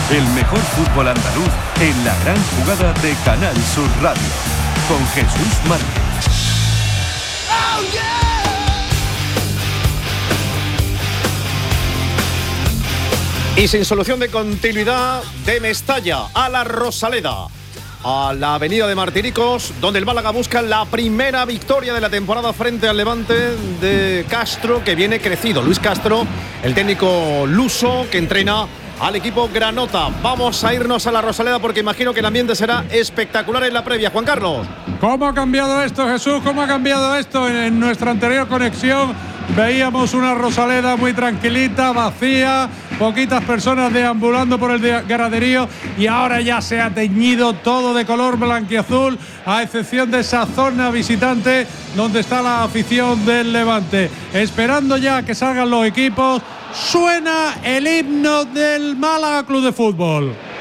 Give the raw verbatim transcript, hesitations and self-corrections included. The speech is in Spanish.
El mejor fútbol andaluz en la gran jugada de Canal Sur Radio. Con Jesús Márquez. Oh, yeah. Y sin solución de continuidad, de Mestalla a la Rosaleda, a la avenida de Martiricos, donde el Málaga busca la primera victoria de la temporada frente al Levante de Castro, que viene crecido. Luis Castro, el técnico luso que entrena al equipo granota. Vamos a irnos a la Rosaleda porque imagino que el ambiente será espectacular en la previa. Juan Carlos. ¿Cómo ha cambiado esto, Jesús? ¿Cómo ha cambiado esto? En nuestra anterior conexión veíamos una Rosaleda muy tranquilita, vacía, poquitas personas deambulando por el graderío, y ahora ya se ha teñido todo de color blanquiazul, a excepción de esa zona visitante donde está la afición del Levante. Esperando ya que salgan los equipos, suena el himno del Málaga Club de Fútbol.